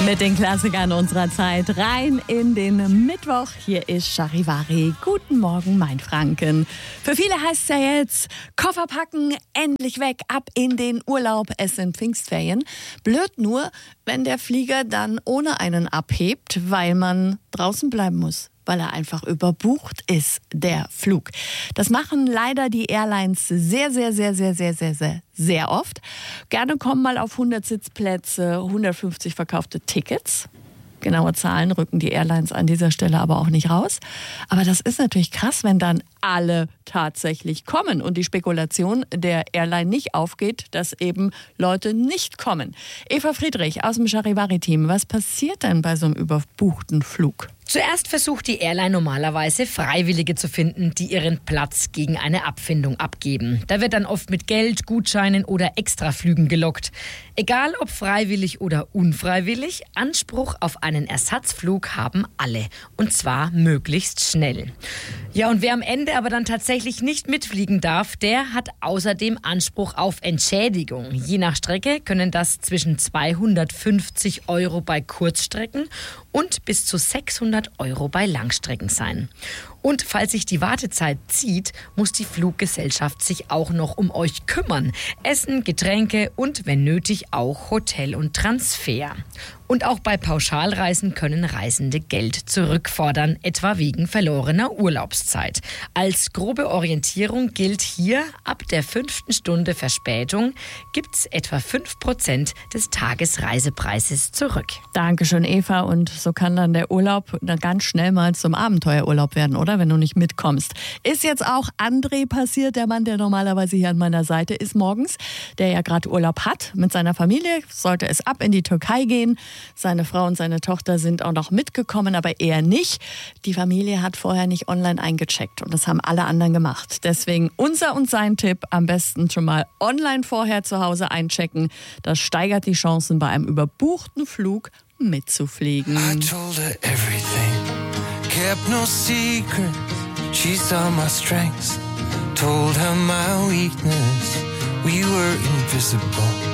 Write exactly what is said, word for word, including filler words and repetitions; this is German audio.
Mit den Klassikern unserer Zeit rein in den Mittwoch. Hier ist Charivari. Guten Morgen, mein Franken. Für viele heißt es ja jetzt, Koffer packen, endlich weg, ab in den Urlaub. Es sind Pfingstferien. Blöd nur, wenn der Flieger dann ohne einen abhebt, weil man draußen bleiben muss, weil er einfach überbucht ist, der Flug. Das machen leider die Airlines sehr, sehr, sehr, sehr, sehr, sehr, sehr, sehr oft. Gerne kommen mal auf hundert Sitzplätze, hundertfünfzig verkaufte Tickets. Genaue Zahlen rücken die Airlines an dieser Stelle aber auch nicht raus. Aber das ist natürlich krass, wenn dann alle tatsächlich kommen und die Spekulation der Airline nicht aufgeht, dass eben Leute nicht kommen. Eva Friedrich aus dem Charivari-Team, was passiert denn bei so einem überbuchten Flug? Zuerst versucht die Airline normalerweise, Freiwillige zu finden, die ihren Platz gegen eine Abfindung abgeben. Da wird dann oft mit Geld, Gutscheinen oder Extraflügen gelockt. Egal ob freiwillig oder unfreiwillig, Anspruch auf einen Ersatzflug haben alle. Und zwar möglichst schnell. Ja, und wer am Ende aber dann tatsächlich nicht mitfliegen darf, der hat außerdem Anspruch auf Entschädigung. Je nach Strecke können das zwischen zweihundertfünfzig Euro bei Kurzstrecken und bis zu sechshundert Euro bei Langstrecken sein. Und falls sich die Wartezeit zieht, muss die Fluggesellschaft sich auch noch um euch kümmern. Essen, Getränke und wenn nötig auch Hotel und Transfer. Und auch bei Pauschalreisen können Reisende Geld zurückfordern, etwa wegen verlorener Urlaubszeit. Als grobe Orientierung gilt hier, ab der fünften Stunde Verspätung gibt's etwa fünf Prozent des Tagesreisepreises zurück. Dankeschön, Eva. Und so kann dann der Urlaub dann ganz schnell mal zum Abenteuerurlaub werden, oder? Wenn du nicht mitkommst. Ist jetzt auch André passiert, der Mann, der normalerweise hier an meiner Seite ist morgens, der ja gerade Urlaub hat mit seiner Familie, sollte es ab in die Türkei gehen. Seine Frau und seine Tochter sind auch noch mitgekommen, aber er nicht. Die Familie hat vorher nicht online eingecheckt und das haben alle anderen gemacht. Deswegen unser und sein Tipp, am besten schon mal online vorher zu Hause einchecken. Das steigert die Chancen, bei einem überbuchten Flug mitzufliegen. I told her everything, kept no secrets. She saw my strengths, told her my weakness. We were invisible.